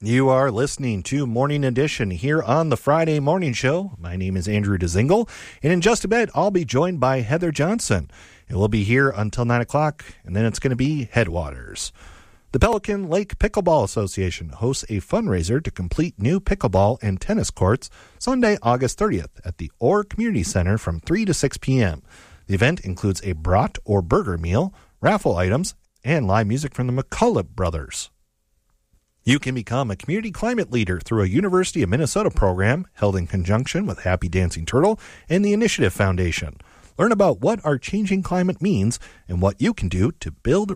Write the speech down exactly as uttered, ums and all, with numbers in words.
You are listening to Morning Edition here on the Friday Morning Show. My name is Andrew DeZingle, and in just a bit, I'll be joined by Heather Johnson. And we'll be here until nine o'clock, and then it's going to be Headwaters. The Pelican Lake Pickleball Association hosts a fundraiser to complete new pickleball and tennis courts Sunday, August thirtieth at the Orr Community Center from three to six p.m. The event includes a brat or burger meal, raffle items, and live music from the McCullough Brothers. You can become a community climate leader through a University of Minnesota program held in conjunction with Happy Dancing Turtle and the Initiative Foundation. Learn about what our changing climate means and what you can do to build